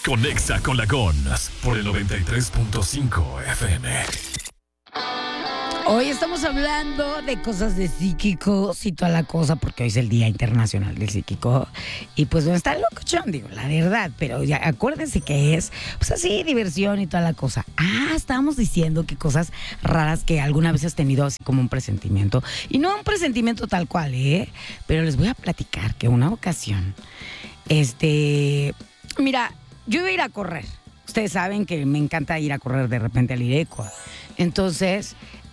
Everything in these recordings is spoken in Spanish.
Conexa con la Gons por el 93.5 FM. Hoy estamos hablando de cosas de psíquicos y toda la cosa, porque hoy es el Día Internacional del Psíquico. Y pues no está locochón, digo, la verdad. Pero ya acuérdense que es, pues así, diversión y toda la cosa. Estábamos diciendo que cosas raras que alguna vez has tenido así como un presentimiento. Y no un presentimiento tal cual, pero les voy a platicar que una ocasión, mira, yo iba a ir a correr. Ustedes saben que me encanta ir a correr de repente al Irecua. Entonces,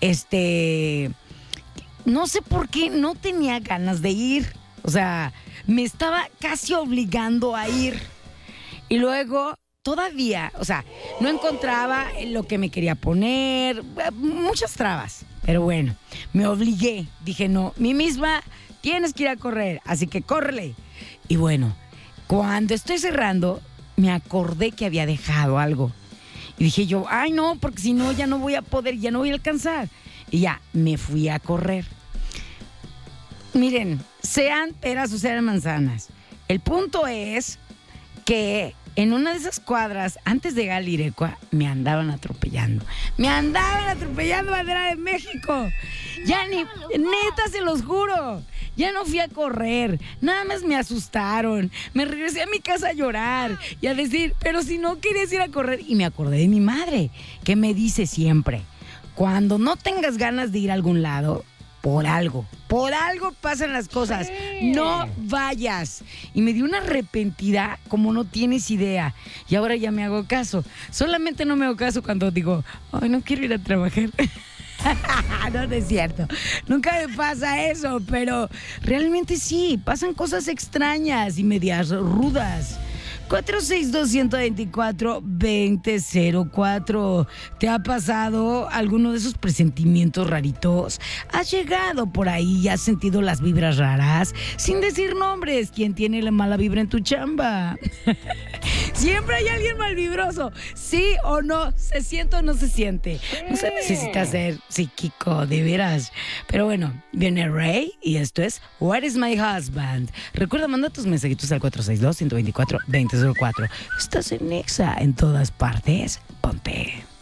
no sé por qué no tenía ganas de ir. O sea, me estaba casi obligando a ir. Y luego, todavía, o sea, no encontraba lo que me quería poner. Muchas trabas. Pero bueno, me obligué. Dije, no, mí misma tienes que ir a correr. Así que córrele. Y bueno, cuando estoy cerrando, me acordé que había dejado algo. Y dije yo, ay no, porque si no ya no voy a poder, ya no voy a alcanzar. Y ya, me fui a correr. Miren, sean peras o sean manzanas. El punto es que en una de esas cuadras, antes de llegar al Irecua, me andaban atropellando. Me andaban atropellando, bandera de México. Ya ni, neta se los juro. Ya no fui a correr, nada más me asustaron. Me regresé a mi casa a llorar y a decir, pero si no querías ir a correr. Y me acordé de mi madre, que me dice siempre, cuando no tengas ganas de ir a algún lado, por algo pasan las cosas. No vayas. Y me dio una arrepentida como no tienes idea. Y ahora ya me hago caso. Solamente no me hago caso cuando digo, ay, no quiero ir a trabajar. No es cierto. Nunca me pasa eso, pero realmente sí, pasan cosas extrañas y medias rudas. 462-124-2004. ¿Te ha pasado alguno de esos presentimientos raritos? ¿Has llegado por ahí y has sentido las vibras raras? Sin decir nombres, ¿quién tiene la mala vibra en tu chamba? Siempre hay alguien malvibroso. ¿Sí o no? ¿Se siente o no se siente? No se necesita ser psíquico, de veras. Pero bueno, viene Ray y esto es What is my husband? Recuerda, manda tus mensajitos al 462-124-2004. Estás en Nexa, en todas partes. Ponte.